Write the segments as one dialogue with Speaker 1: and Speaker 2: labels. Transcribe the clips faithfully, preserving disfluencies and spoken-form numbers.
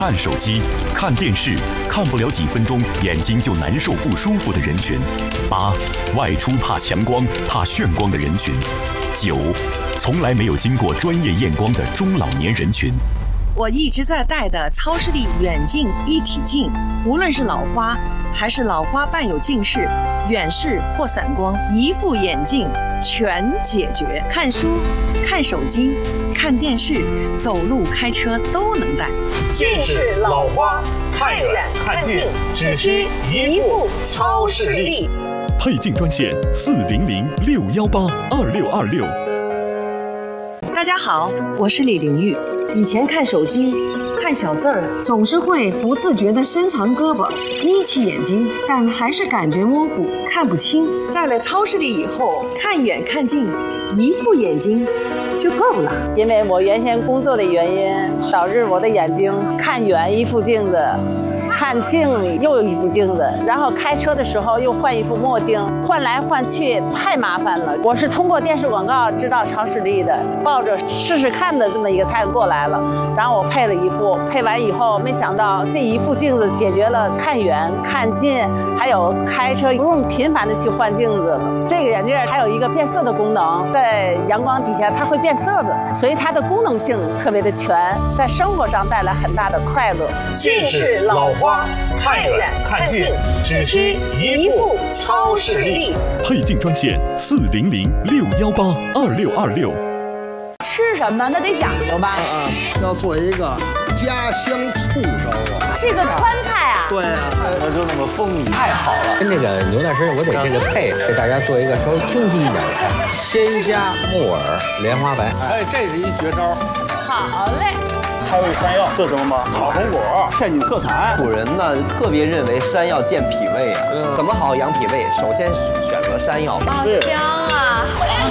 Speaker 1: 看手机、看电视，看不了几分钟，眼睛就难受不舒服的人群；八、外出怕强光、怕眩光的人群；九、从来没有经过专业验光的中老年人群。
Speaker 2: 我一直在戴的超视力远近一体镜，无论是老花还是老花伴有近视、远视或散光，一副眼镜全解决。看书、看手机、看电视、走路、开车都能戴。
Speaker 3: 近视、老花，看远看近，只需一副超视力。
Speaker 1: 配镜专线四零零六幺八二六二六。
Speaker 2: 大家好，我是李玲玉。以前看手机、看小字儿，总是会不自觉地伸长胳膊，眯起眼睛，但还是感觉模糊，看不清。戴了超视力以后，看远看近，一副眼睛就够了。
Speaker 4: 因为我原先工作的原因，导致我的眼睛看远一副镜子，看近又一副镜子，然后开车的时候又换一副墨镜，换来换去太麻烦了。我是通过电视广告知道超视力的，抱着试试看的这么一个态度过来了。然后我配了一副，配完以后，没想到这一副镜子解决了看远、看近，还有开车不用频繁的去换镜子了。这个眼镜还有一个变色的功能，在阳光底下它会变色的，所以它的功能性特别的全，在生活上带来很大的快乐。
Speaker 3: 近视、老花，看远看近，只需一副超视力。
Speaker 1: 配镜专线四零零六幺八二六二六。
Speaker 5: 吃什么那得讲究吧？
Speaker 6: 啊，要做一个家乡醋烧啊。
Speaker 5: 是个川菜啊。
Speaker 6: 对啊，
Speaker 7: 那就那么丰腴，
Speaker 8: 太好了。跟这个牛大师，我得这个配，给大家做一个稍微清晰一点的菜：鲜虾、木耳、莲花白。
Speaker 7: 哎，这是一绝招。
Speaker 5: 好嘞。
Speaker 6: 开胃山药，这什么吗？烤红果，天津特产。
Speaker 9: 古人呢特别认为山药健脾胃啊，嗯、怎么好养脾胃？首先选择山药。
Speaker 5: 好香啊！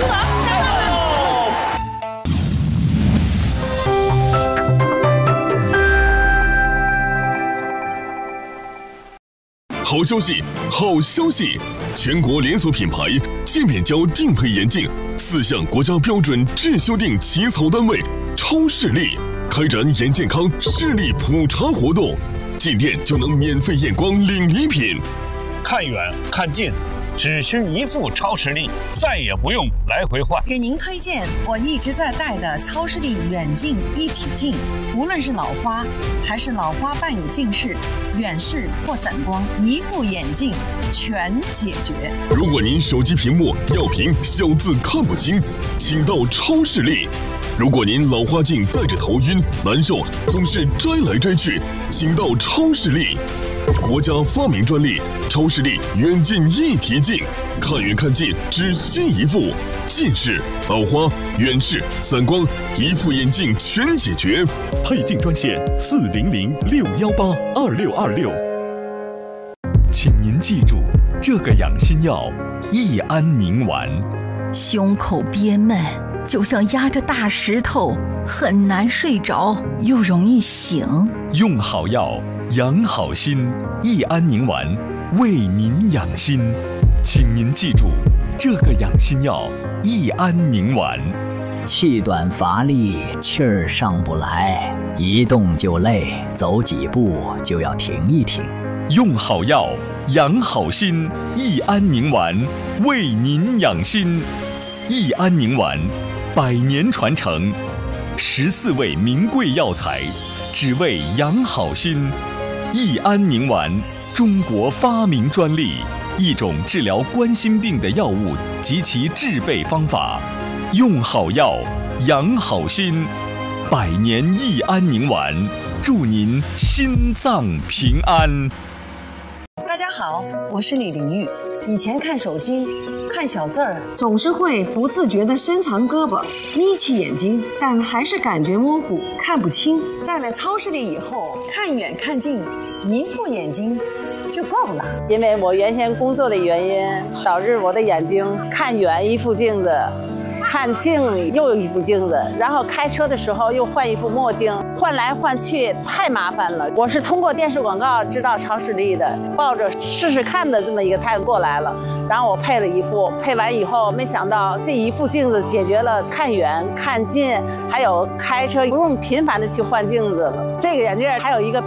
Speaker 10: 好消息，好消息！全国连锁品牌渐变胶定配眼镜四项国家标准质修订起草单位超视力开展眼健康视力普查活动，进店就能免费验光领礼品。
Speaker 3: 看远看近，只需一副超视力，再也不用来回换。
Speaker 2: 给您推荐我一直在戴的超视力远近一体镜，无论是老花还是老花伴有近视、远视或散光，一副眼镜全解决。
Speaker 10: 如果您手机屏幕要屏小字看不清，请到超视力。如果您老花镜戴着头晕难受，总是摘来摘去，请到超视力。国家发明专利超视力远近一体镜，看远看近只需一副，近视、老花、远视、散光，一副眼镜全解决。
Speaker 1: 配镜专线四零零六幺八二六二六。请您记住，这个养心药益安宁丸。
Speaker 11: 胸口憋闷，就像压着大石头，很难睡着，又容易醒。
Speaker 1: 用好药，养好心，益安宁丸为您养心。请您记住，这个养心药益安宁丸。
Speaker 12: 气短乏力，气儿上不来，一动就累，走几步就要停一停。
Speaker 1: 用好药，养好心，益安宁丸为您养心。益安宁丸，百年传承，十四味名贵药材，只为养好心。益安宁丸，中国发明专利，一种治疗冠心病的药物及其制备方法。用好药，养好心，百年益安宁丸，祝您心脏平安。
Speaker 2: 大家好，我是李玲玉。以前看手机、看小字儿，总是会不自觉地伸长胳膊，眯起眼睛，但还是感觉模糊，看不清。戴了超视力以后，看远看近，一副眼睛就够了。
Speaker 4: 因为我原先工作的原因，导致我的眼睛看远一副镜子，看近又一副镜子，然后开车的时候又换一副墨镜，换来换去太麻烦了。我是通过电视广告知道超视力的，抱着试试看的这么一个态度过来了。然后我配了一副，配完以后，没想到这一副镜子解决了看远、看近，还有开车不用频繁的去换镜子了。这个眼镜还有一个